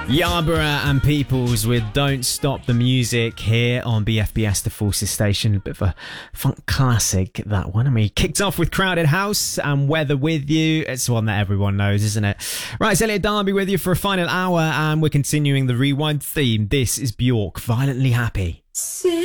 Yarborough and Peoples with Don't Stop the Music here on BFBS, the Forces Station. A bit of a funk classic, that one. And we kicked off with Crowded House and Weather With You. It's one that everyone knows, isn't it? Right, it's Elliot Darby with you for a final hour, and we're continuing the Rewind theme. This is Bjork, Violently Happy.